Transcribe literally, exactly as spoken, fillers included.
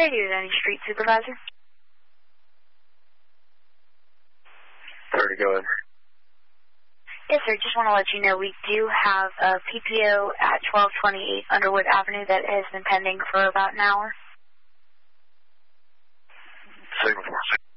Radio County Street Supervisor. thirty, go ahead. Yes, sir. Just want to let you know we do have a P P O at twelve twenty-eight Underwood Avenue that has been pending for about an hour. Signal four.